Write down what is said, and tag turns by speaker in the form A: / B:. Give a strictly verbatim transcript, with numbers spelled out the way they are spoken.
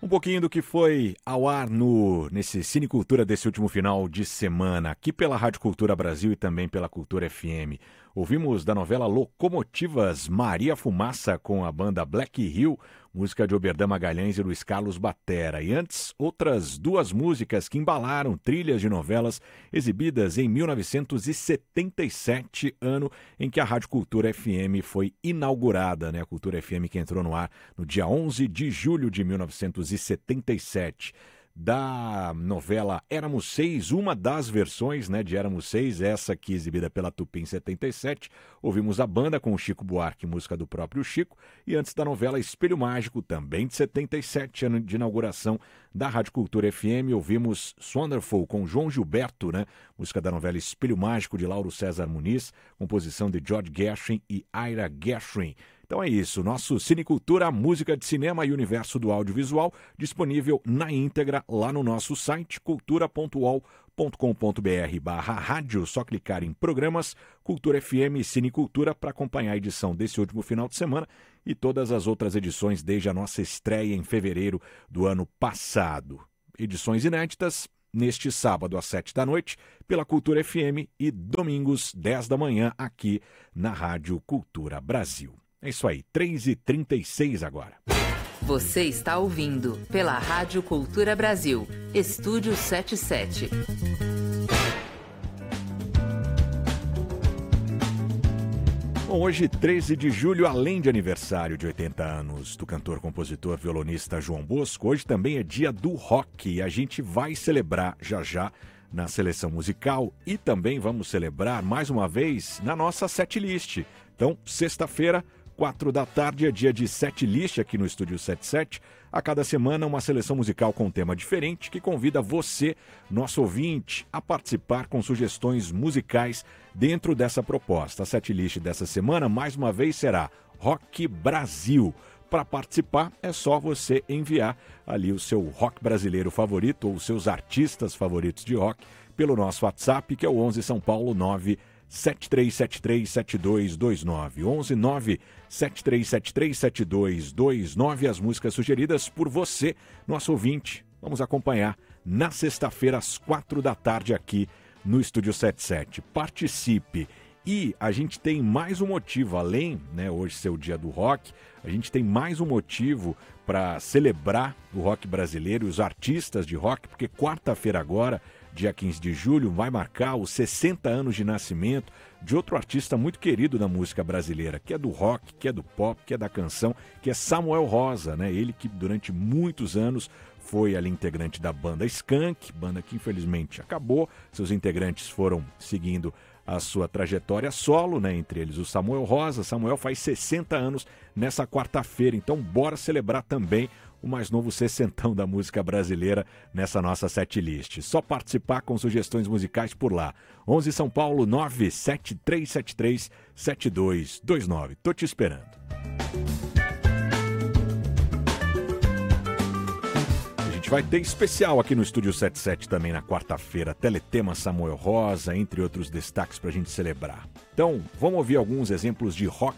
A: Um pouquinho do que foi ao ar no, nesse Cine Cultura desse último final de semana, aqui pela Rádio Cultura Brasil e também pela Cultura F M. Ouvimos da novela Locomotivas, Maria Fumaça com a banda Black Hill, música de Oberdan Magalhães e Luiz Carlos Batera. E antes, outras duas músicas que embalaram trilhas de novelas exibidas em mil novecentos e setenta e sete, ano em que a Rádio Cultura F M foi inaugurada, né? A Cultura F M que entrou no ar no dia onze de julho de mil novecentos e setenta e sete. Da novela Éramos Seis, uma das versões, né, de Éramos Seis, essa aqui exibida pela Tupi em setenta e sete, ouvimos a banda com o Chico Buarque, música do próprio Chico, e antes da novela Espelho Mágico, também de setenta e sete, ano de inauguração da Rádio Cultura F M, ouvimos Wonderful com João Gilberto, né, música da novela Espelho Mágico de Lauro César Muniz, composição de George Gershwin e Ira Gershwin. Então é isso, nosso Cine Cultura, música de cinema e universo do audiovisual, disponível na íntegra lá no nosso site cultura ponto u o l ponto com ponto b r barra rádio. Só clicar em programas, Cultura F M e Cine Cultura para acompanhar a edição desse último final de semana e todas as outras edições desde a nossa estreia em fevereiro do ano passado. Edições inéditas neste sábado às sete da noite pela Cultura F M e domingos dez da manhã aqui na Rádio Cultura Brasil. É isso aí, três e trinta e seis agora.
B: Você está ouvindo pela Rádio Cultura Brasil, Estúdio setenta e sete.
A: Bom, hoje, treze de julho, além de aniversário de oitenta anos do cantor, compositor, violonista João Bosco, hoje também é dia do rock e a gente vai celebrar já já na seleção musical e também vamos celebrar mais uma vez na nossa setlist. Então, sexta-feira, quatro da tarde, é dia de setlist aqui no Estúdio setenta e sete. A cada semana, uma seleção musical com um tema diferente que convida você, nosso ouvinte, a participar com sugestões musicais dentro dessa proposta. A setlist dessa semana, mais uma vez, será Rock Brasil. Para participar, é só você enviar ali o seu rock brasileiro favorito ou os seus artistas favoritos de rock pelo nosso WhatsApp, que é o onze São Paulo nove sete três sete três sete dois dois nove. onze nove sete três sete três sete dois dois nove. As músicas sugeridas por você, nosso ouvinte. Vamos acompanhar na sexta-feira às quatro da tarde aqui no Estúdio setenta e sete. Participe. E a gente tem mais um motivo, além, né, hoje ser o dia do rock, a gente tem mais um motivo para celebrar o rock brasileiro e os artistas de rock, porque quarta-feira agora, dia quinze de julho, vai marcar os sessenta anos de nascimento de outro artista muito querido da música brasileira, que é do rock, que é do pop, que é da canção, que é Samuel Rosa, né? Ele que durante muitos anos foi ali integrante da banda Skank, banda que infelizmente acabou, seus integrantes foram seguindo a sua trajetória solo, né? Entre eles o Samuel Rosa. Samuel faz sessenta anos nessa quarta-feira, então bora celebrar também o mais novo sessentão da música brasileira nessa nossa setlist. Só participar com sugestões musicais por lá. onze São Paulo nove sete três sete três sete dois dois nove. Tô te esperando. A gente vai ter especial aqui no Estúdio setenta e sete também na quarta-feira. Teletema Samuel Rosa, entre outros destaques pra gente celebrar. Então, vamos ouvir alguns exemplos de rock